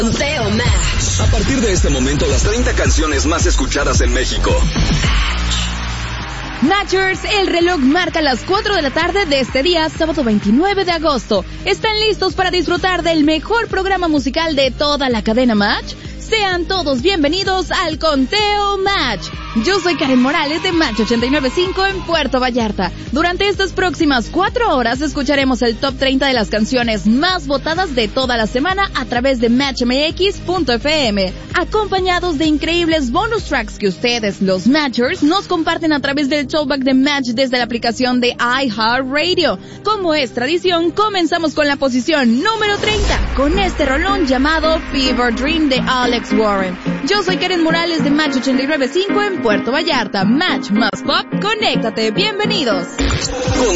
Conteo Match. A partir de este momento, las 30 canciones más escuchadas en México. Matchers, el reloj marca las 4 de la tarde de este día, sábado 29 de agosto. ¿Están listos para disfrutar del mejor programa musical de toda la cadena Match? Sean todos bienvenidos al Conteo Match. Yo soy Karen Morales de Match 89.5 en Puerto Vallarta. Durante estas próximas 4 horas escucharemos el top 30 de las canciones más votadas de toda la semana a través de matchmx.fm, acompañados de increíbles bonus tracks que ustedes, los Matchers, nos comparten a través del showback de Match desde la aplicación de iHeartRadio. Como es tradición, comenzamos con la posición número 30, con este rolón llamado Fever Dream de Alex Warren. Yo soy Karen Morales de Match 89.5 en Puerto Vallarta. Match más pop, conéctate, bienvenidos.